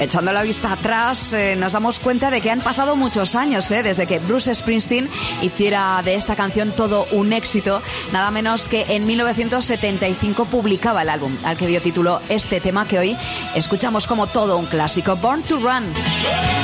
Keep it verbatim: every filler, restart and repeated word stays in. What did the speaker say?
Echando la vista atrás, eh, nos damos cuenta de que han pasado muchos años eh, desde que Bruce Springsteen hiciera de esta canción todo un éxito. Nada menos que en mil novecientos setenta y cinco publicaba el álbum al que dio título este tema que hoy escuchamos como todo un clásico, Born to Run.